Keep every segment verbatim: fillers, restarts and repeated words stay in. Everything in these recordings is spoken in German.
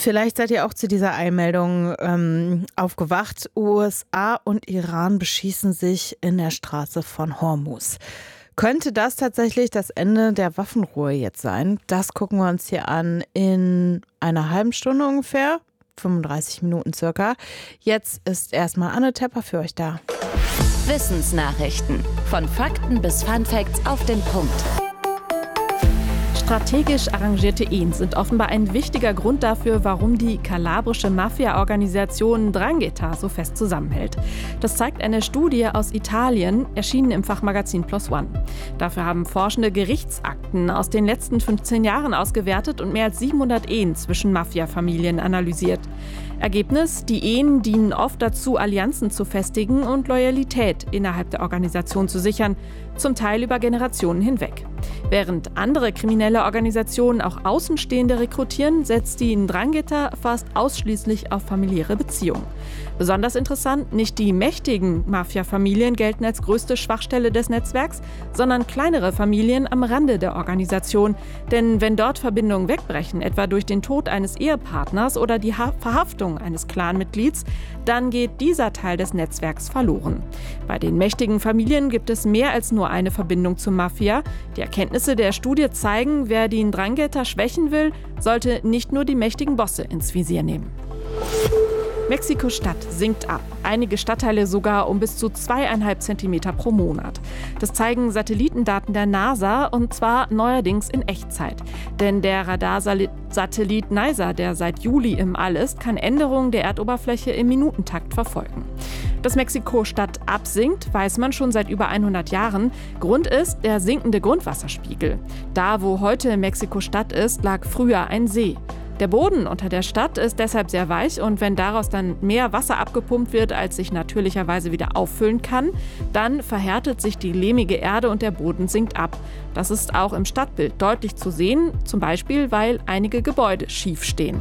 Vielleicht seid ihr auch zu dieser Eilmeldung ähm, aufgewacht. U S A und Iran beschießen sich in der Straße von Hormuz. Könnte das tatsächlich das Ende der Waffenruhe jetzt sein? Das gucken wir uns hier an in einer halben Stunde ungefähr, fünfunddreißig Minuten circa. Jetzt ist erstmal Anne Tepper für euch da. Wissensnachrichten. Von Fakten bis Funfacts auf den Punkt. Strategisch arrangierte Ehen sind offenbar ein wichtiger Grund dafür, warum die kalabrische Mafia-Organisation Ndrangheta so fest zusammenhält. Das zeigt eine Studie aus Italien, erschienen im Fachmagazin Plus One. Dafür haben Forschende Gerichtsakten aus den letzten fünfzehn Jahren ausgewertet und mehr als siebenhundert Ehen zwischen Mafia-Familien analysiert. Ergebnis: Die Ehen dienen oft dazu, Allianzen zu festigen und Loyalität innerhalb der Organisation zu sichern, zum Teil über Generationen hinweg. Während andere kriminelle Organisationen auch Außenstehende rekrutieren, setzt die Ndrangheta fast ausschließlich auf familiäre Beziehungen. Besonders interessant, nicht die mächtigen Mafia-Familien gelten als größte Schwachstelle des Netzwerks, sondern kleinere Familien am Rande der Organisation. Denn wenn dort Verbindungen wegbrechen, etwa durch den Tod eines Ehepartners oder die ha- Verhaftung eines Clanmitglieds, dann geht dieser Teil des Netzwerks verloren. Bei den mächtigen Familien gibt es mehr als nur eine Verbindung zur Mafia. Die Erkenntnisse der Studie zeigen, wer die Ndrangheta schwächen will, sollte nicht nur die mächtigen Bosse ins Visier nehmen. Mexiko-Stadt sinkt ab. Einige Stadtteile sogar um bis zu zweieinhalb Zentimeter pro Monat. Das zeigen Satellitendaten der NASA, und zwar neuerdings in Echtzeit. Denn der Radarsatellit NISA, der seit Juli im All ist, kann Änderungen der Erdoberfläche im Minutentakt verfolgen. Dass Mexiko-Stadt absinkt, weiß man schon seit über hundert Jahren. Grund ist der sinkende Grundwasserspiegel. Da, wo heute Mexiko-Stadt ist, lag früher ein See. Der Boden unter der Stadt ist deshalb sehr weich, und wenn daraus dann mehr Wasser abgepumpt wird, als sich natürlicherweise wieder auffüllen kann, dann verhärtet sich die lehmige Erde und der Boden sinkt ab. Das ist auch im Stadtbild deutlich zu sehen, zum Beispiel, weil einige Gebäude schief stehen.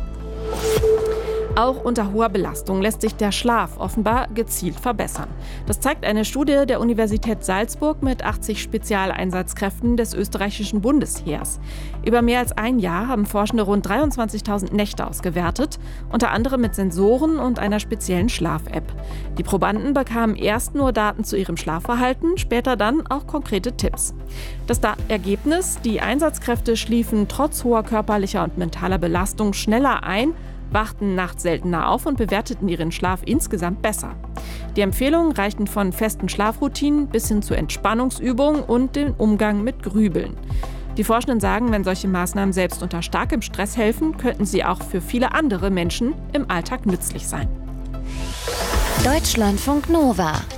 Auch unter hoher Belastung lässt sich der Schlaf offenbar gezielt verbessern. Das zeigt eine Studie der Universität Salzburg mit achtzig Spezialeinsatzkräften des österreichischen Bundesheers. Über mehr als ein Jahr haben Forschende rund dreiundzwanzigtausend Nächte ausgewertet, unter anderem mit Sensoren und einer speziellen Schlaf-App. Die Probanden bekamen erst nur Daten zu ihrem Schlafverhalten, später dann auch konkrete Tipps. Das da- Ergebnis: Die Einsatzkräfte schliefen trotz hoher körperlicher und mentaler Belastung schneller ein, wachten nachts seltener auf und bewerteten ihren Schlaf insgesamt besser. Die Empfehlungen reichten von festen Schlafroutinen bis hin zu Entspannungsübungen und dem Umgang mit Grübeln. Die Forschenden sagen, wenn solche Maßnahmen selbst unter starkem Stress helfen, könnten sie auch für viele andere Menschen im Alltag nützlich sein. Deutschlandfunk Nova